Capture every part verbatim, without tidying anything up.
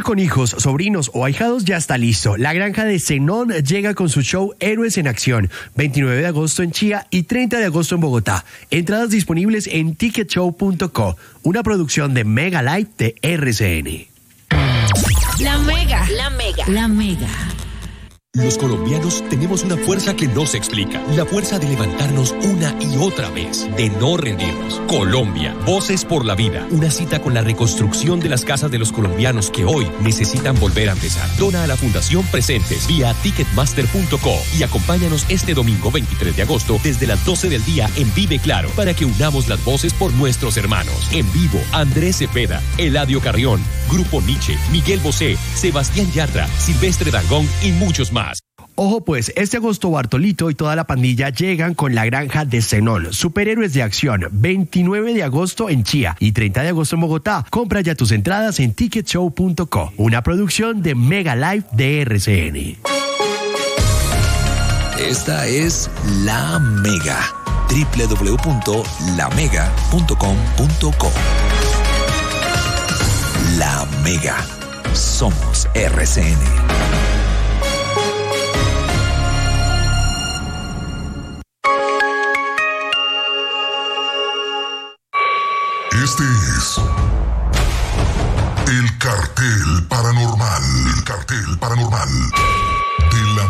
con hijos, sobrinos o ahijados ya está listo. La granja de Zenón llega con su show Héroes en Acción, veintinueve de agosto en Chía y treinta de agosto en Bogotá. Entradas disponibles en ticket show punto co, una producción de Mega Live de R C N. La Mega, la Mega, la Mega. Los colombianos tenemos una fuerza que no se explica. La fuerza de levantarnos una y otra vez, de no rendirnos. Colombia, Voces por la Vida. Una cita con la reconstrucción de las casas de los colombianos que hoy necesitan volver a empezar. Dona a la Fundación Presentes vía ticketmaster punto co y acompáñanos este domingo veintitrés de agosto desde las doce del día en Vive Claro para que unamos las voces por nuestros hermanos. En vivo, Andrés Cepeda, Eladio Carrión, Grupo Nietzsche, Miguel Bosé, Sebastián Yatra, Silvestre Dangond y muchos más. Ojo pues, este agosto Bartolito y toda la pandilla llegan con la granja de Zenón, superhéroes de acción, veintinueve de agosto en Chía y treinta de agosto en Bogotá. Compra ya tus entradas en ticket show punto co, una producción de Mega Live de R C N. Esta es La Mega, doble u doble u doble u punto la mega punto com punto co. La Mega, somos R C N. Este es el cartel paranormal, el cartel paranormal de La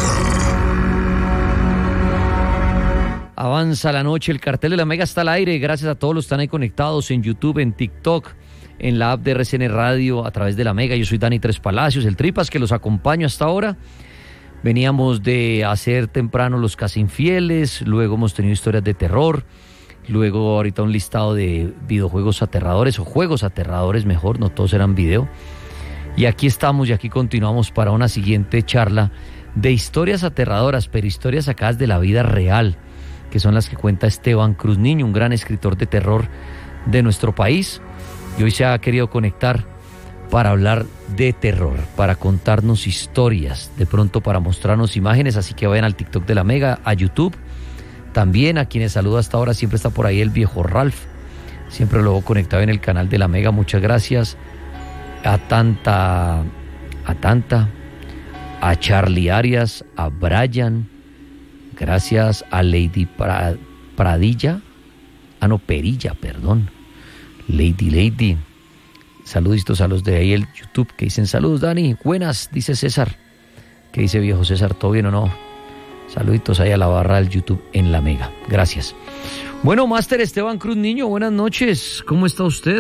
Mega. Avanza la noche, el cartel de La Mega está al aire. Gracias a todos los que están ahí conectados en YouTube, en TikTok, en la app de R C N Radio, a través de La Mega. Yo soy Dani Tres Palacios, el Tripas, que los acompaño hasta ahora. Veníamos de hacer temprano Los Casi Infieles, luego hemos tenido historias de terror. Luego ahorita un listado de videojuegos aterradores o juegos aterradores, mejor, no todos eran video. Y aquí estamos y aquí continuamos para una siguiente charla de historias aterradoras, pero historias sacadas de la vida real, que son las que cuenta Esteban Cruz Niño, un gran escritor de terror de nuestro país. Y hoy se ha querido conectar para hablar de terror, para contarnos historias, de pronto para mostrarnos imágenes, así que vayan al TikTok de La Mega, a YouTube. También a quienes saludo hasta ahora, siempre está por ahí el viejo Ralph, siempre lo veo conectado en el canal de La Mega, muchas gracias. A tanta, a tanta, a Charlie Arias, a Brian, gracias a Lady Pra, Pradilla, ah no, Perilla, perdón, Lady Lady, saluditos a los de ahí el YouTube que dicen saludos Dani, buenas, dice César, ¿qué dice viejo César? ¿Todo bien o no? Saluditos ahí a la barra del YouTube en La Mega. Gracias. Bueno, Máster Esteban Cruz Niño, buenas noches. ¿Cómo está usted?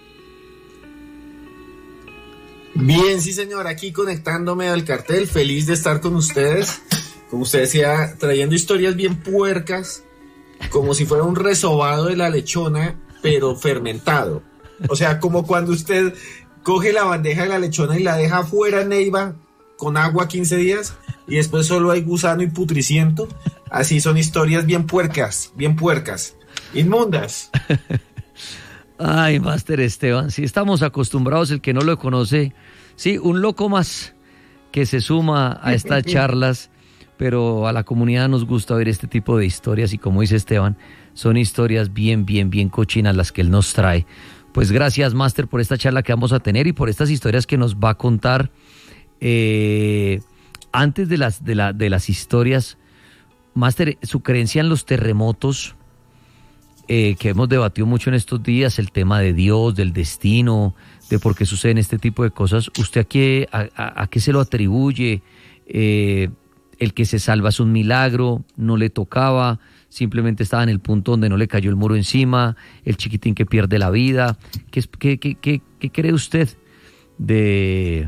Bien, sí señor, aquí conectándome al cartel, feliz de estar con ustedes. Como usted decía, trayendo historias bien puercas, como si fuera un resobado de la lechona, pero fermentado. O sea, como cuando usted coge la bandeja de la lechona y la deja afuera, Neiva, con agua quince días, y después solo hay gusano y putriciento. Así son historias bien puercas, bien puercas, inmundas. Ay, Máster Esteban, sí estamos acostumbrados, el que no lo conoce, sí, un loco más que se suma a estas charlas, pero a la comunidad nos gusta ver este tipo de historias y como dice Esteban, son historias bien, bien, bien cochinas las que él nos trae. Pues gracias, Máster, por esta charla que vamos a tener y por estas historias que nos va a contar. Eh, antes de las, de, la, de las historias, Máster, su creencia en los terremotos, eh, que hemos debatido mucho en estos días, el tema de Dios, del destino, de por qué suceden este tipo de cosas, ¿usted a qué, a, a, a qué se lo atribuye? Eh, el que se salva es un milagro, no le tocaba, simplemente estaba en el punto donde no le cayó el muro encima, el chiquitín que pierde la vida. ¿Qué, qué, qué, qué, qué cree usted de...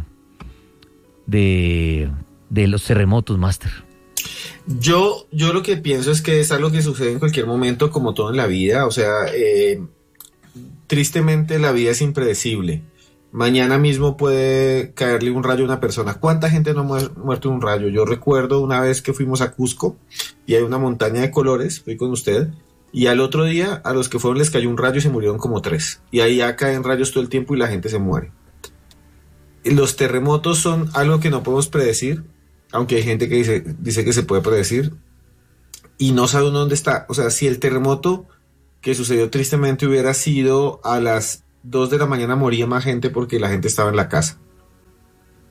de, de los terremotos, Máster? Yo, yo lo que pienso es que es algo que sucede en cualquier momento, como todo en la vida. O sea, eh, tristemente la vida es impredecible. Mañana mismo puede caerle un rayo a una persona. ¿Cuánta gente no ha muerto de un rayo? Yo recuerdo una vez que fuimos a Cusco y hay una montaña de colores, fui con usted, y al otro día a los que fueron les cayó un rayo y se murieron como tres. Y ahí ya caen rayos todo el tiempo y la gente se muere. Los terremotos son algo que no podemos predecir, aunque hay gente que dice, dice que se puede predecir y no sabe uno dónde está. O sea, si el terremoto que sucedió tristemente hubiera sido a las dos de la mañana, moría más gente porque la gente estaba en la casa.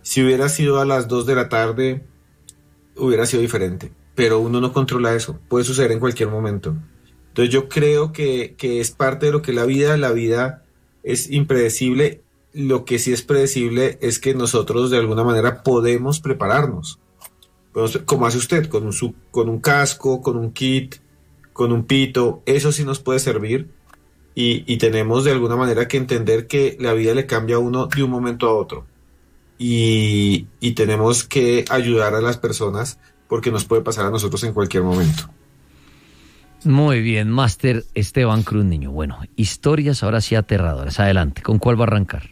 Si hubiera sido a las dos de la tarde, hubiera sido diferente. Pero uno no controla eso, puede suceder en cualquier momento. Entonces yo creo que, que es parte de lo que es la vida, la vida es impredecible. Lo que sí es predecible es que nosotros de alguna manera podemos prepararnos. Como hace usted, con un, con un casco, con un kit, con un pito, eso sí nos puede servir. Y, y tenemos de alguna manera que entender que la vida le cambia a uno de un momento a otro. Y, y tenemos que ayudar a las personas porque nos puede pasar a nosotros en cualquier momento. Muy bien, Máster Esteban Cruz Niño. Bueno, historias ahora sí aterradoras. Adelante, ¿con cuál va a arrancar?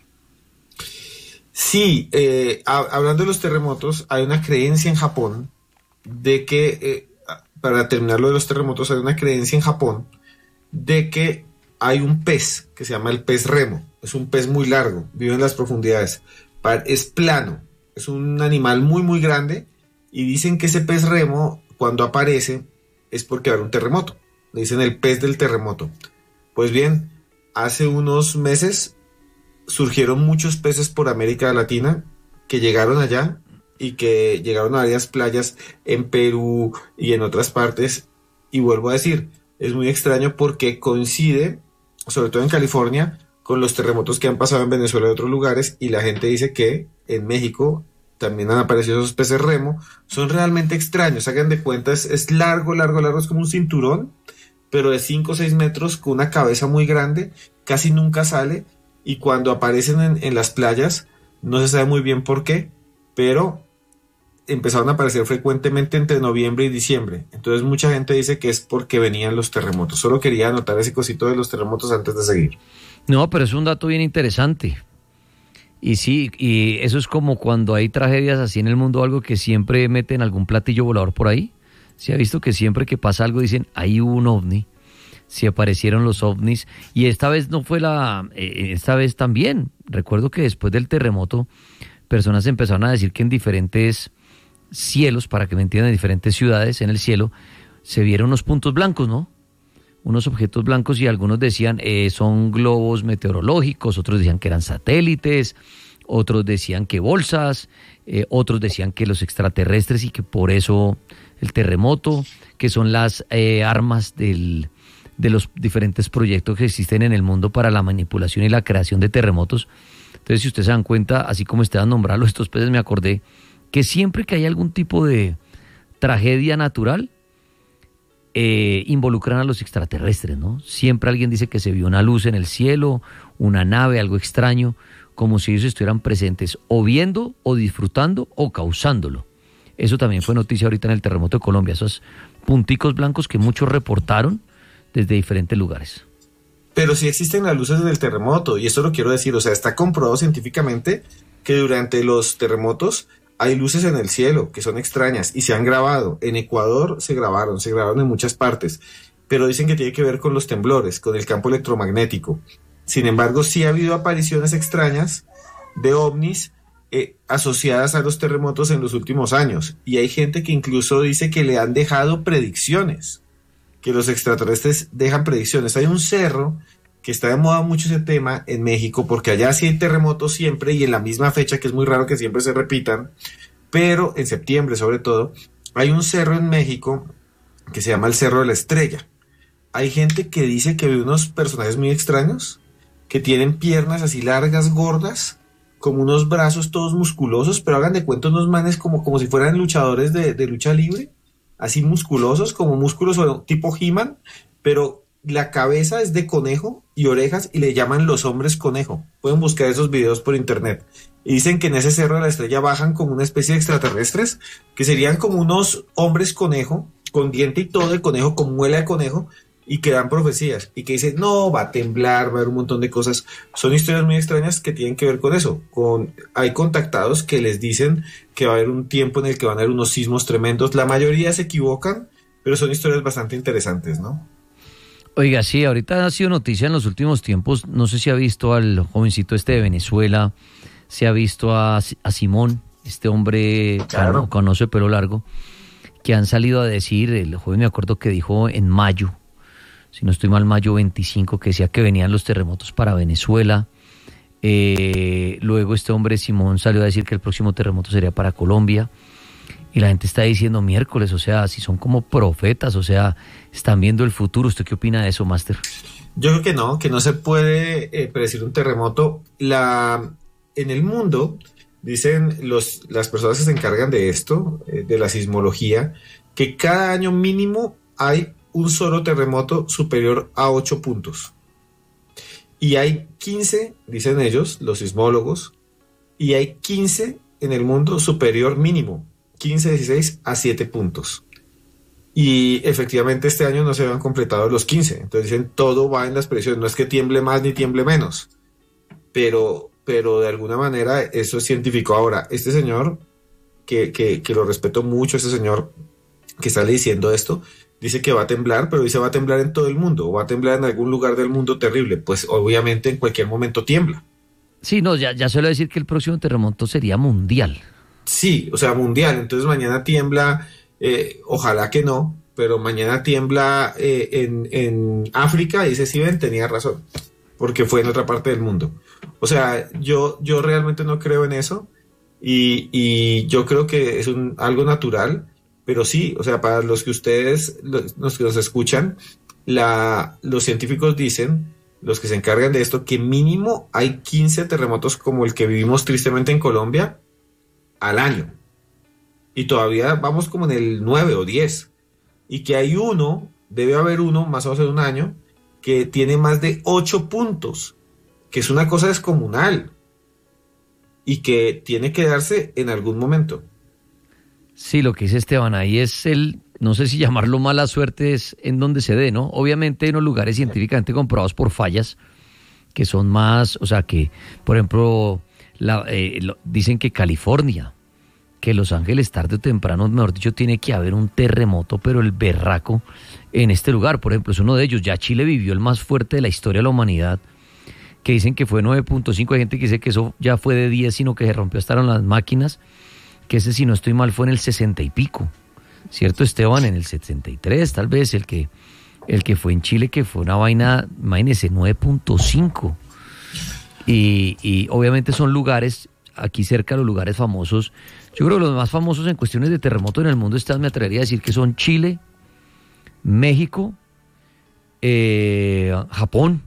Sí, eh, a, hablando de los terremotos, hay una creencia en Japón de que, eh, para terminar lo de los terremotos, hay una creencia en Japón de que hay un pez que se llama el pez remo. Es un pez muy largo, vive en las profundidades, es plano, es un animal muy muy grande y dicen que ese pez remo cuando aparece es porque va a haber un terremoto. Le dicen el pez del terremoto. Pues bien, hace unos meses surgieron muchos peces por América Latina que llegaron allá y que llegaron a varias playas en Perú y en otras partes. Y vuelvo a decir, es muy extraño porque coincide, sobre todo en California, con los terremotos que han pasado en Venezuela y otros lugares, y la gente dice que en México también han aparecido esos peces remo. Son realmente extraños, hagan de cuenta, es, es largo, largo, largo, es como un cinturón, pero de cinco o seis metros, con una cabeza muy grande, casi nunca sale, y cuando aparecen en, en las playas, no se sabe muy bien por qué, pero empezaron a aparecer frecuentemente entre noviembre y diciembre. Entonces mucha gente dice que es porque venían los terremotos. Solo quería anotar ese cosito de los terremotos antes de seguir. No, pero es un dato bien interesante. Y sí, y eso es como cuando hay tragedias así en el mundo, algo que siempre meten algún platillo volador por ahí. Se ha visto que siempre que pasa algo dicen, ahí hubo un ovni, si aparecieron los ovnis, y esta vez no fue la, eh, esta vez también. Recuerdo que después del terremoto, personas empezaron a decir que en diferentes cielos, para que me entiendan, en diferentes ciudades en el cielo, se vieron unos puntos blancos, ¿no? Unos objetos blancos, y algunos decían eh, son globos meteorológicos, otros decían que eran satélites, otros decían que bolsas, eh, otros decían que los extraterrestres y que por eso el terremoto, que son las eh, armas del, de los diferentes proyectos que existen en el mundo para la manipulación y la creación de terremotos. Entonces, si ustedes se dan cuenta, así como Esteban nombrarlo, estos peces, me acordé que siempre que hay algún tipo de tragedia natural, Eh, involucran a los extraterrestres, ¿no? Siempre alguien dice que se vio una luz en el cielo, una nave, algo extraño, como si ellos estuvieran presentes o viendo, o disfrutando, o causándolo. Eso también fue noticia ahorita en el terremoto de Colombia, esos punticos blancos que muchos reportaron desde diferentes lugares. Pero sí existen las luces del terremoto, y esto lo quiero decir, o sea, está comprobado científicamente que durante los terremotos hay luces en el cielo que son extrañas y se han grabado. En Ecuador se grabaron, se grabaron en muchas partes, pero dicen que tiene que ver con los temblores, con el campo electromagnético. Sin embargo, sí ha habido apariciones extrañas de ovnis eh, asociadas a los terremotos en los últimos años. Y hay gente que incluso dice que le han dejado predicciones, que los extraterrestres dejan predicciones. Hay un cerro que está de moda mucho ese tema en México, porque allá sí hay terremotos siempre y en la misma fecha, que es muy raro que siempre se repitan, pero en septiembre sobre todo, hay un cerro en México que se llama el Cerro de la Estrella. Hay gente que dice que ve unos personajes muy extraños, que tienen piernas así largas, gordas, como unos brazos todos musculosos, pero hagan de cuenta unos manes como, como si fueran luchadores de, de lucha libre, así musculosos, como músculos tipo He-Man, pero la cabeza es de conejo y orejas, y le llaman los hombres conejo. Pueden buscar esos videos por internet. Y dicen que en ese Cerro de la Estrella bajan como una especie de extraterrestres, que serían como unos hombres conejo, con diente y todo de conejo, con muela de conejo, y que dan profecías, y que dicen, no, va a temblar, va a haber un montón de cosas. Son historias muy extrañas que tienen que ver con eso. Con, hay contactados que les dicen que va a haber un tiempo en el que van a haber unos sismos tremendos. La mayoría se equivocan, pero son historias bastante interesantes, ¿no? Oiga, sí, ahorita ha sido noticia en los últimos tiempos, no sé si ha visto al jovencito este de Venezuela, se ha visto a, a Simón, este hombre claro. Conoce pelo largo, que han salido a decir, el joven me acuerdo que dijo en mayo, si no estoy mal, mayo veinticinco, que decía que venían los terremotos para Venezuela, Eh, luego este hombre Simón salió a decir que el próximo terremoto sería para Colombia. Y la gente está diciendo miércoles, o sea, si son como profetas, o sea, están viendo el futuro. ¿Usted qué opina de eso, Máster? Yo creo que no, que no se puede eh, predecir un terremoto. La, en el mundo, dicen los, las personas que se encargan de esto, eh, de la sismología, que cada año mínimo hay un solo terremoto superior a ocho puntos. Y hay quince, dicen ellos, los sismólogos, y hay quince en el mundo superior mínimo, quince, dieciséis a siete puntos. Y efectivamente este año no se han completado los quince. Entonces dicen, todo va en las previsiones. No es que tiemble más ni tiemble menos. Pero, pero de alguna manera eso es científico. Ahora, este señor, que, que, que lo respeto mucho, este señor que sale diciendo esto, dice que va a temblar, pero dice va a temblar en todo el mundo. O va a temblar en algún lugar del mundo terrible. Pues obviamente en cualquier momento tiembla. Sí, no, ya, ya suelo decir que el próximo terremoto sería mundial. Sí, o sea, mundial. Entonces mañana tiembla... Eh, ojalá que no, pero mañana tiembla eh, en, en África y dice, sí ven, tenía razón, porque fue en otra parte del mundo. O sea, yo, yo realmente no creo en eso y, y yo creo que es un, algo natural, pero sí, o sea, para los que ustedes, los, los que nos escuchan, la, los científicos dicen, los que se encargan de esto, que mínimo hay quince terremotos como el que vivimos tristemente en Colombia al año. Y todavía vamos como en el nueve o diez. Y que hay uno, debe haber uno, más o menos en un año, que tiene más de ocho puntos. Que es una cosa descomunal. Y que tiene que darse en algún momento. Sí, lo que dice Esteban, ahí es el, no sé si llamarlo mala suerte, es en donde se dé, ¿no? Obviamente hay unos lugares científicamente comprobados por fallas, que son más, o sea, que, por ejemplo, la, eh, lo, dicen que California... que Los Ángeles tarde o temprano, mejor dicho, tiene que haber un terremoto, pero el berraco en este lugar, por ejemplo, es uno de ellos. Ya Chile vivió el más fuerte de la historia de la humanidad, que dicen que fue nueve punto cinco, hay gente que dice que eso ya fue de diez, sino que se rompió hasta en las máquinas, que ese, si no estoy mal, fue en el sesenta y pico, ¿cierto, Esteban? En el setenta y tres, tal vez, el que, el que fue en Chile, que fue una vaina, imagínense, nueve punto cinco, y, y obviamente son lugares, aquí cerca de los lugares famosos. Yo creo que los más famosos en cuestiones de terremoto en el mundo están, me atrevería a decir que son Chile, México, eh, Japón,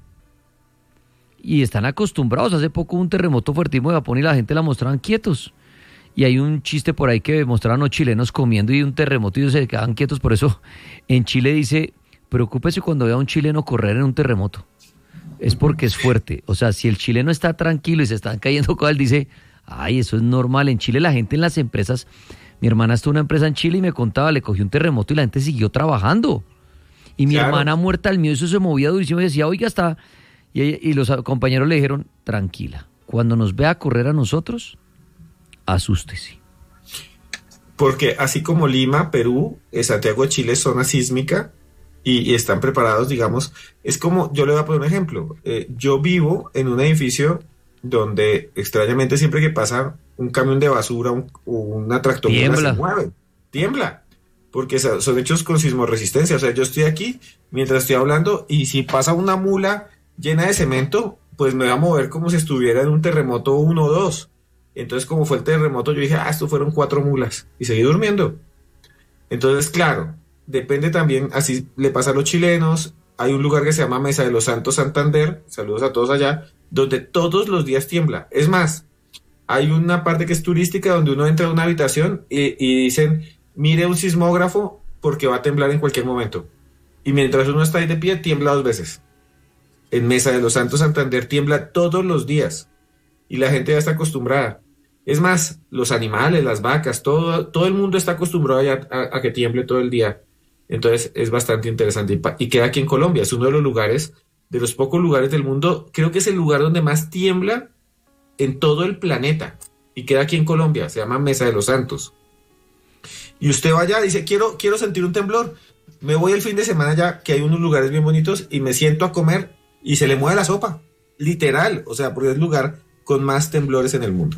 y están acostumbrados. Hace poco un terremoto fuertísimo de Japón y la gente la mostraban quietos, y hay un chiste por ahí que mostraron los chilenos comiendo y un terremoto y ellos se quedaban quietos. Por eso en Chile dice, preocúpese cuando vea a un chileno correr en un terremoto, es porque es fuerte. O sea, si el chileno está tranquilo y se están cayendo cosas, él dice, ay, eso es normal. En Chile la gente en las empresas, mi hermana estuvo en una empresa en Chile y me contaba, le cogió un terremoto y la gente siguió trabajando. Y mi claro. hermana muerta al miedo, eso se movía durísimo y decía, oiga, está... Y, ella, y los compañeros le dijeron, tranquila, cuando nos vea correr a nosotros, asústese. Porque así como Lima, Perú, Santiago de Chile es zona sísmica y, y están preparados, digamos, es como, yo le voy a poner un ejemplo, eh, yo vivo en un edificio donde extrañamente siempre que pasa un camión de basura un, una tractomula se mueve, tiembla, porque son hechos con sismoresistencia. O sea, yo estoy aquí mientras estoy hablando y si pasa una mula llena de cemento, pues me va a mover como si estuviera en un terremoto uno o dos. Entonces, como fue el terremoto, yo dije, ah, esto fueron cuatro mulas y seguí durmiendo. Entonces, claro, depende también, así le pasa a los chilenos. Hay un lugar que se llama Mesa de los Santos, Santander, saludos a todos allá, donde todos los días tiembla. Es más, hay una parte que es turística donde uno entra a una habitación y, y dicen, mire un sismógrafo porque va a temblar en cualquier momento. Y mientras uno está ahí de pie, tiembla dos veces. En Mesa de los Santos, Santander, tiembla todos los días. Y la gente ya está acostumbrada. Es más, los animales, las vacas, todo, todo el mundo está acostumbrado ya a, a que tiemble todo el día. Entonces es bastante interesante. Y, pa, y queda aquí en Colombia. Es uno de los lugares, de los pocos lugares del mundo, creo que es el lugar donde más tiembla en todo el planeta. Y queda aquí en Colombia. Se llama Mesa de los Santos. Y usted va allá y dice, quiero, quiero sentir un temblor. Me voy el fin de semana ya, que hay unos lugares bien bonitos, y me siento a comer y se le mueve la sopa. Literal. O sea, porque es el lugar con más temblores en el mundo.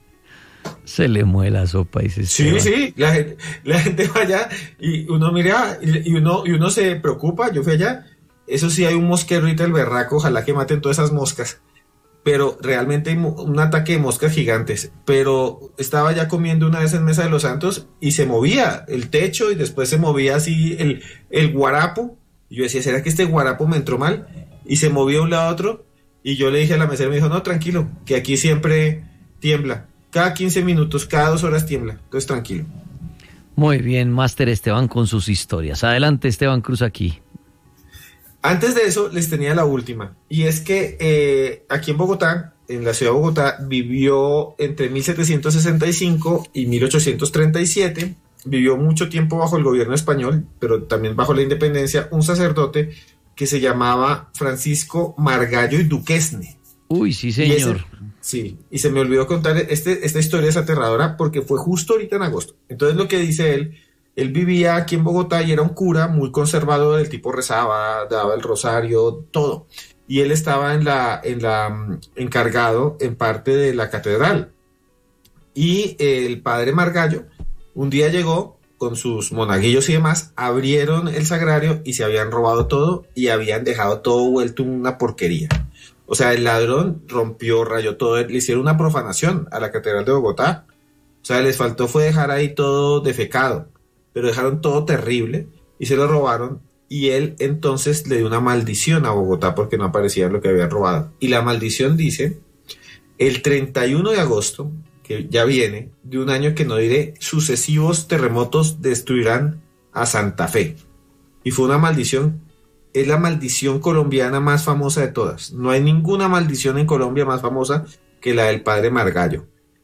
Se le mueve la sopa y se... Sí, sí, la gente, la gente va allá y uno mira y uno, y uno se preocupa. Yo fui allá, eso sí, hay un mosquero ahorita, el berraco, ojalá que maten todas esas moscas, pero realmente un ataque de moscas gigantes, pero estaba ya comiendo una vez en Mesa de los Santos y se movía el techo y después se movía así el, el guarapo, y yo decía, ¿será que este guarapo me entró mal? Y se movía de un lado a otro, y yo le dije a la mesera, me dijo, no, tranquilo, que aquí siempre tiembla, cada quince minutos, cada dos horas tiembla, entonces tranquilo. Muy bien, Máster Esteban con sus historias. Adelante, Esteban Cruz, aquí. Antes de eso, les tenía la última, y es que eh, aquí en Bogotá, en la ciudad de Bogotá, vivió entre mil setecientos sesenta y cinco y mil ochocientos treinta y siete, vivió mucho tiempo bajo el gobierno español, pero también bajo la independencia, un sacerdote que se llamaba Francisco Margallo y Duquesne. Uy, sí, señor. Y ese, sí, y se me olvidó contar, este, esta historia es aterradora porque fue justo ahorita en agosto. Entonces lo que dice él, él vivía aquí en Bogotá y era un cura muy conservador, el tipo rezaba, daba el rosario, todo. Y él estaba en la, en la, encargado en parte de la catedral. Y el padre Margallo un día llegó con sus monaguillos y demás, abrieron el sagrario y se habían robado todo y habían dejado todo vuelto una porquería. O sea, el ladrón rompió, rayó todo, le hicieron una profanación a la catedral de Bogotá. O sea, les faltó fue dejar ahí todo defecado, pero dejaron todo terrible y se lo robaron, y él entonces le dio una maldición a Bogotá porque no aparecía lo que habían robado. Y la maldición dice, el treinta y uno de agosto, que ya viene, de un año que no diré, sucesivos terremotos destruirán a Santa Fe. Y fue una maldición, es la maldición colombiana más famosa de todas. No hay ninguna maldición en Colombia más famosa que la del padre Margallo.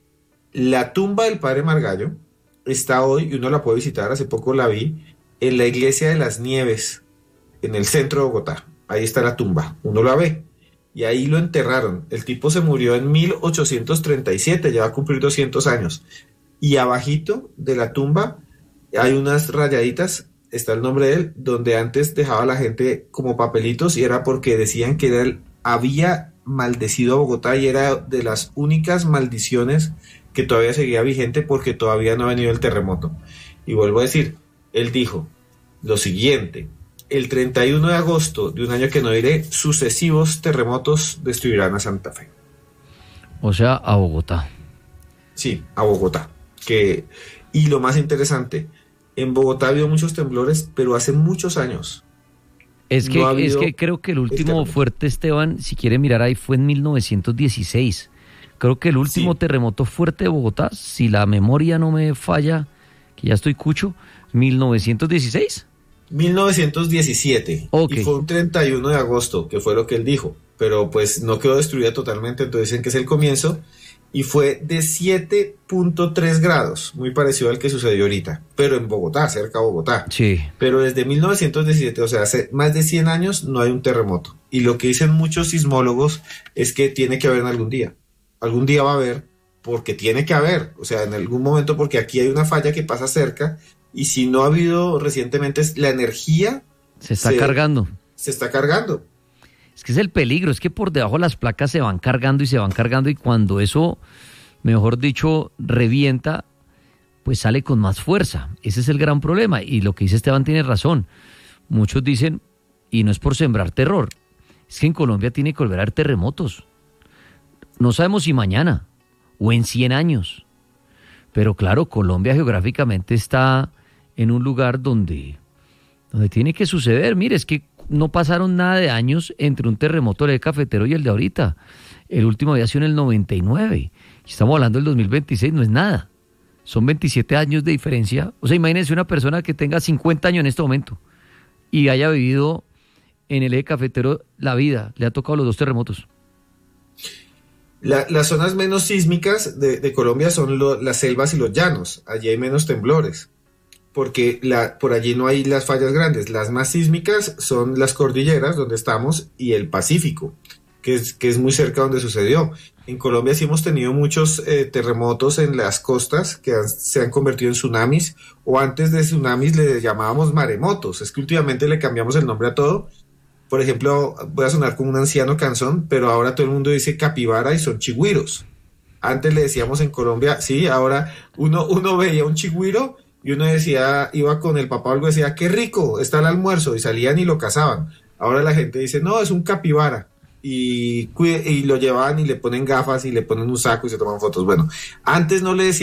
La tumba del padre Margallo está hoy, y uno la puede visitar, hace poco la vi, en la iglesia de las Nieves, en el centro de Bogotá. Ahí está la tumba, uno la ve, y ahí lo enterraron. El tipo se murió en mil ochocientos treinta y siete, ya va a cumplir doscientos años, y abajito de la tumba hay unas rayaditas, está el nombre de él, donde antes dejaba la gente como papelitos, y era porque decían que él había maldecido a Bogotá, y era de las únicas maldiciones que todavía seguía vigente porque todavía no ha venido el terremoto. Y vuelvo a decir, él dijo lo siguiente, el treinta y uno de agosto de un año que no diré, sucesivos terremotos destruirán a Santa Fe. O sea, a Bogotá. Sí, a Bogotá. Que, y lo más interesante, en Bogotá ha habido muchos temblores, pero hace muchos años. Es que, no es que creo que el último este fuerte, Esteban, si quiere mirar ahí, fue en mil novecientos dieciséis. Creo que el último sí. terremoto fuerte de Bogotá, si la memoria no me falla, que ya estoy cucho, mil novecientos dieciséis. mil novecientos diecisiete. Okay. Y fue un treinta y uno de agosto, que fue lo que él dijo. Pero pues no quedó destruida totalmente, entonces dicen que es el comienzo. Y fue de siete punto tres grados, muy parecido al que sucedió ahorita, pero en Bogotá, cerca de Bogotá. Sí. Pero desde mil novecientos diecisiete, o sea, hace más de cien años, no hay un terremoto. Y lo que dicen muchos sismólogos es que tiene que haber en algún día. Algún día va a haber, porque tiene que haber, o sea, en algún momento, porque aquí hay una falla que pasa cerca, y si no ha habido recientemente, la energía... Se está se, cargando. Se está cargando. Es que es el peligro, es que por debajo las placas se van cargando y se van cargando, y cuando eso, mejor dicho, revienta, pues sale con más fuerza. Ese es el gran problema, y lo que dice Esteban tiene razón. Muchos dicen, y no es por sembrar terror, es que en Colombia tiene que volver a haber terremotos. No sabemos si mañana o en cien años, pero claro, Colombia geográficamente está en un lugar donde, donde tiene que suceder. Mire, es que no pasaron nada de años entre un terremoto del cafetero y el de ahorita. El último había sido en el noventa y nueve. Estamos hablando del dos mil veintiséis, no es nada. Son veintisiete años de diferencia. O sea, imagínense una persona que tenga cincuenta años en este momento y haya vivido en el eje cafetero la vida. Le ha tocado los dos terremotos. La, las zonas menos sísmicas de, de Colombia son lo, las selvas y los llanos. Allí hay menos temblores, porque la, por allí no hay las fallas grandes. Las más sísmicas son las cordilleras, donde estamos, y el Pacífico, que es, que es muy cerca donde sucedió. En Colombia sí hemos tenido muchos eh, terremotos en las costas que han, se han convertido en tsunamis, o antes de tsunamis le llamábamos maremotos. Es que últimamente le cambiamos el nombre a todo. Por ejemplo, voy a sonar como un anciano cansón, pero ahora todo el mundo dice capibara y son chigüiros. Antes le decíamos en Colombia, sí, ahora uno, uno veía un chigüiro y uno decía, iba con el papá o algo, decía, qué rico, está el almuerzo, y salían y lo cazaban. Ahora la gente dice, no, es un capibara. y, cuide, y lo llevan y le ponen gafas y le ponen un saco y se toman fotos. Bueno, antes no le decían